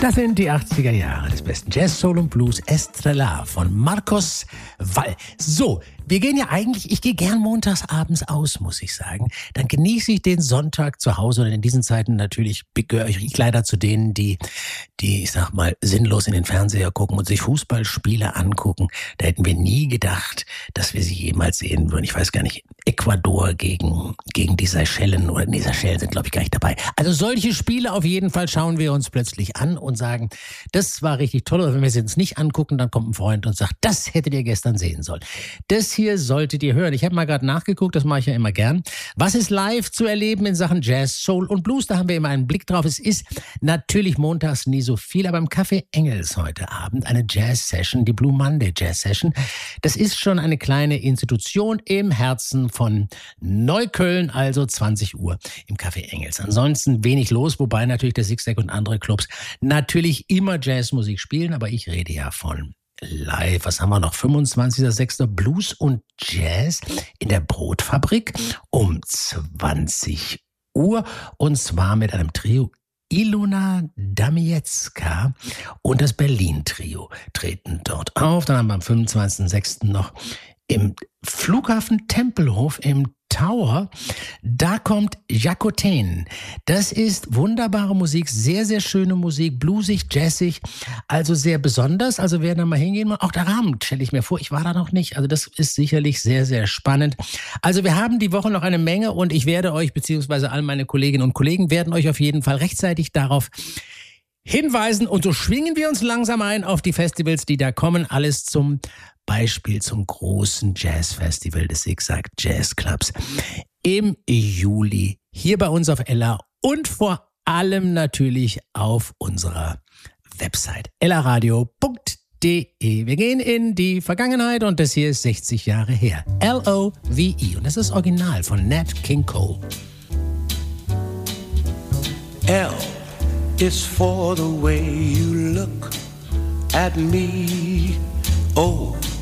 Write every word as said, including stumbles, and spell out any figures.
Das sind die achtziger Jahre des besten Jazz, Soul und Blues, Estrella von Marcos Wall. So, wir gehen ja eigentlich, ich gehe gern montags abends aus, muss ich sagen. Dann genieße ich den Sonntag zu Hause und in diesen Zeiten natürlich gehöre ich leider zu denen, die, die, ich sag mal, sinnlos in den Fernseher gucken und sich Fußballspiele angucken. Da hätten wir nie gedacht, dass wir sie jemals sehen würden. Ich weiß gar nicht, Ecuador gegen, gegen die Seychellen oder nee, Seychellen sind glaube ich gar nicht dabei. Also solche Spiele auf jeden Fall schauen wir uns plötzlich an und sagen, das war richtig toll. Oder wenn wir sie uns nicht angucken, dann kommt ein Freund und sagt, das hättet ihr gestern sehen sollen. Das hier solltet ihr hören. Ich habe mal gerade nachgeguckt, das mache ich ja immer gern. Was ist live zu erleben in Sachen Jazz, Soul und Blues? Da haben wir immer einen Blick drauf. Es ist natürlich montags nie so viel, aber im Café Engels heute Abend eine Jazz-Session, die Blue Monday Jazz-Session. Das ist schon eine kleine Institution im Herzen von Neukölln, also zwanzig Uhr im Café Engels. Ansonsten wenig los, wobei natürlich der Zigzag und andere Clubs natürlich immer Jazzmusik spielen, aber ich rede ja von live. Was haben wir noch? fünfundzwanzigster sechster Blues und Jazz in der Brotfabrik um zwanzig Uhr und zwar mit einem Trio. Ilona Damiecka und das Berlin-Trio treten dort auf. Dann haben wir am fünfundzwanzigster sechster noch im Flughafen Tempelhof im Tower, da kommt Jacotain. Das ist wunderbare Musik, sehr, sehr schöne Musik, bluesig, jazzig, also sehr besonders. Also wer da mal hingehen will, auch der Rahmen stelle ich mir vor, ich war da noch nicht. Also das ist sicherlich sehr, sehr spannend. Also wir haben die Woche noch eine Menge und ich werde euch, beziehungsweise all meine Kolleginnen und Kollegen, werden euch auf jeden Fall rechtzeitig darauf hinweisen. Und so schwingen wir uns langsam ein auf die Festivals, die da kommen. Alles zum Beispiel zum großen Jazzfestival des Zigzag Jazz Clubs im Juli hier bei uns auf Ella und vor allem natürlich auf unserer Website ella radio punkt de. Wir gehen in die Vergangenheit und das hier ist sechzig Jahre her. L O V E und das ist das Original von Nat King Cole. L is for the way you look at me. O